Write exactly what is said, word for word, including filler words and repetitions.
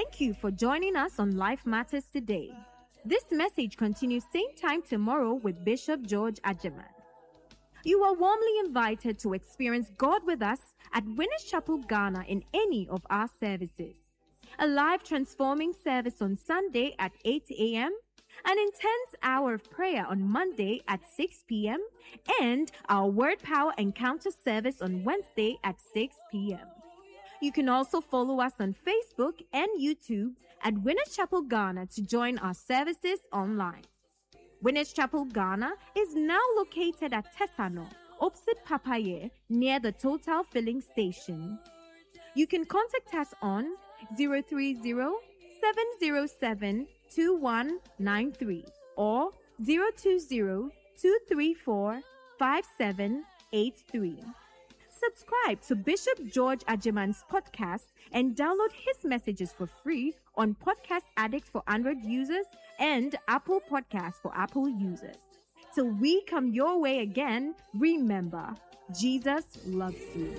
Thank you for joining us on Life Matters today. This message continues same time tomorrow with Bishop George Agyemang. You are warmly invited to experience God with us at Winners Chapel, Ghana in any of our services. A live transforming service on Sunday at eight a.m., an intense hour of prayer on Monday at six p.m., and our Word Power Encounter service on Wednesday at six p.m. You can also follow us on Facebook and YouTube at Winners Chapel Ghana to join our services online. Winners Chapel Ghana is now located at Tesano, opposite Papaye, near the Total Filling Station. You can contact us on zero three zero, seven zero seven, two one nine three or zero two zero, two three four, five seven eight three. Subscribe to Bishop George Agyemang's podcast and download his messages for free on Podcast Addict for Android users and Apple Podcasts for Apple users. Till we come your way again, remember, Jesus loves you.